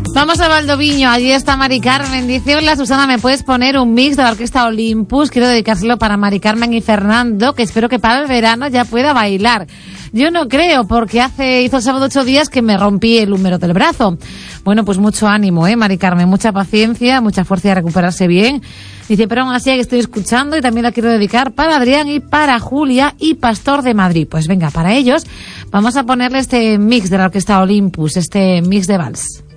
Vamos a Valdoviño, allí está Mari Carmen. Dice: hola Susana, ¿me puedes poner un mix de la Orquesta Olympus? Quiero dedicárselo para Mari Carmen y Fernando, que espero que para el verano ya pueda bailar. Yo no creo, porque hizo el sábado 8 días que me rompí el húmero del brazo. Bueno, pues mucho ánimo, Mari Carmen, mucha paciencia, mucha fuerza de recuperarse bien. Dice: pero aún así que estoy escuchando y también la quiero dedicar para Adrián y para Julia y Pastor de Madrid. Pues venga, para ellos vamos a ponerle este mix de la Orquesta Olympus, este mix de vals.